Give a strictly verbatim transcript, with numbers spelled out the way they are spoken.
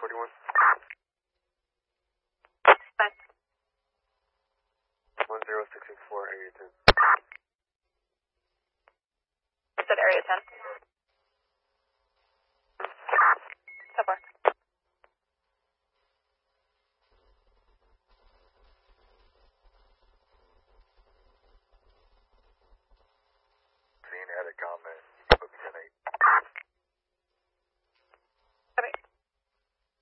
forty-one. Respect. one zero six six four, area ten. I said area ten. So far.